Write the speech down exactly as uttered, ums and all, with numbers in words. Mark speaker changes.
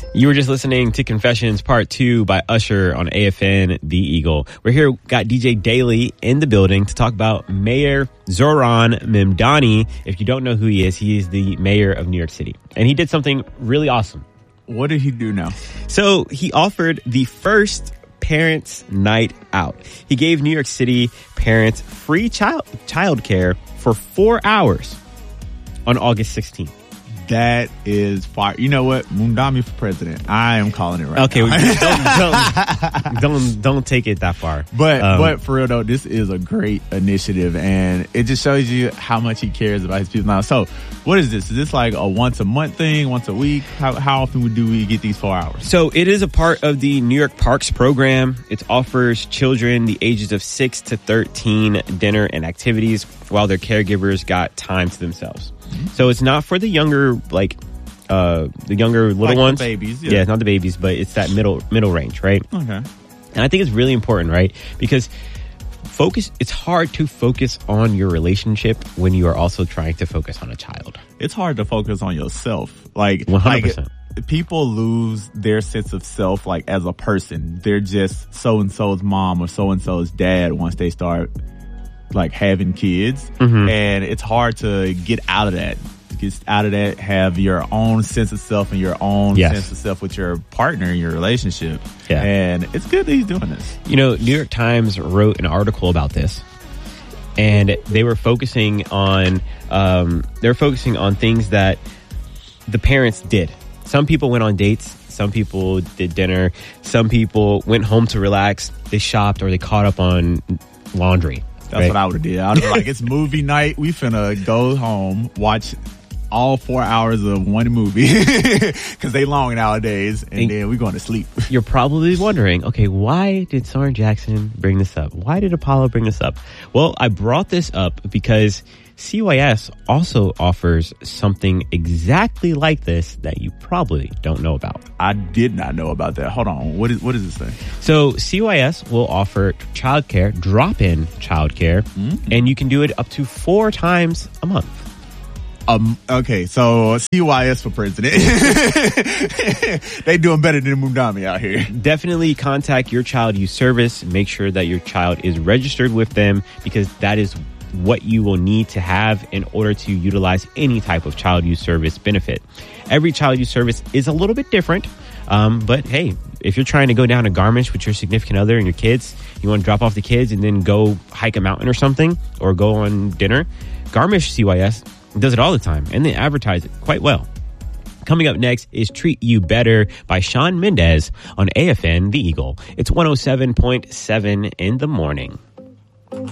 Speaker 1: You were just listening to Confessions Part two by Usher on A F N The Eagle. We're here, got D J Daly in the building to talk about Mayor Zohran Mamdani. If you don't know who he is, he is the mayor of New York City. And he did something really awesome.
Speaker 2: What did he do now?
Speaker 1: So he offered the first Parents' Night Out. He gave New York City parents free child childcare for four hours on August sixteenth.
Speaker 2: That is fire. You know what? Mamdani for president. I am calling it right
Speaker 1: okay,
Speaker 2: now.
Speaker 1: Okay, don't, don't, don't, don't take it that far.
Speaker 2: But,
Speaker 1: um,
Speaker 2: but for real though, this is a great initiative and it just shows you how much he cares about his people now. So what is this? Is this like a once a month thing, once a week? How, how often do we get these four hours?
Speaker 1: So it is a part of the New York Parks program. It offers children the ages of six to thirteen dinner and activities while their caregivers got time to themselves. So it's not for the younger, like, uh, the younger little
Speaker 2: like
Speaker 1: ones.
Speaker 2: The babies, yeah.
Speaker 1: Yeah, it's not the babies, but it's that middle middle range, right?
Speaker 2: Okay.
Speaker 1: And I think it's really important, right? Because focus, it's hard to focus on your relationship when you are also trying to focus on a child.
Speaker 2: It's hard to focus on yourself. Like,
Speaker 1: one hundred percent.
Speaker 2: Like, people lose their sense of self, like, as a person. They're just so-and-so's mom or so-and-so's dad once they start like having kids, mm-hmm. and it's hard to get out of that. Get out of that, have your own sense of self and your own yes. sense of self with your partner in your relationship.
Speaker 1: Yeah.
Speaker 2: And it's good that he's doing this.
Speaker 1: You know, New York Times wrote an article about this, and they were focusing on um, they're focusing on things that the parents did. Some people went on dates. Some people did dinner. Some people went home to relax. They shopped or they caught up on laundry.
Speaker 2: That's right? What I would have did. I would have like, it's movie night. We finna go home, watch all four hours of one movie because they long nowadays, and, and then we going to sleep.
Speaker 1: You're probably wondering, okay, why did Soren Jackson bring this up? Why did Apollo bring this up? Well, I brought this up because C Y S also offers something exactly like this that you probably don't know about.
Speaker 2: I did not know about that. Hold on. What is what does this say?
Speaker 1: So C Y S will offer childcare, drop-in childcare, mm-hmm. and you can do it up to four times a month.
Speaker 2: Um. Okay, so C Y S for president. They doing better than Mamdani out here.
Speaker 1: Definitely contact your child youth service. Make sure that your child is registered with them because that is what you will need to have in order to utilize any type of child youth service benefit. Every child youth service is a little bit different, um, but hey, if you're trying to go down to Garmisch with your significant other and your kids, you want to drop off the kids and then go hike a mountain or something, or go on dinner, Garmisch C Y S does it all the time, and they advertise it quite well. Coming up next is Treat You Better by Shawn Mendes on A F N The Eagle. It's one oh seven point seven in the morning.